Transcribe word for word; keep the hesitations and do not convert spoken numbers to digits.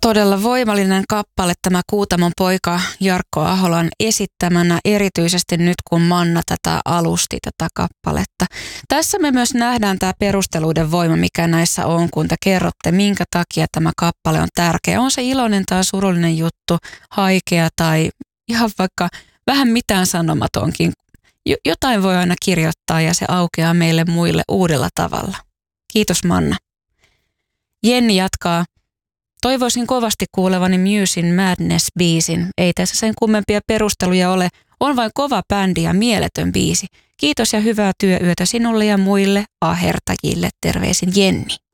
Todella voimallinen kappale tämä Kuutamon poika Jarkko Aholan esittämänä, erityisesti nyt kun Manna tätä alusti tätä kappaletta. Tässä me myös nähdään tämä perusteluiden voima, mikä näissä on, kun te kerrotte, minkä takia tämä kappale on tärkeä. On se iloinen tai surullinen juttu, haikea tai ihan vaikka vähän mitään sanomatonkin. Jotain voi aina kirjoittaa ja se aukeaa meille muille uudella tavalla. Kiitos Manna. Jenni jatkaa. Toivoisin kovasti kuulevani Musen Madness-biisin. Ei tässä sen kummempia perusteluja ole. On vain kova bändi ja mieletön biisi. Kiitos ja hyvää työyötä sinulle ja muille ahertajille. Terveisin Jenni.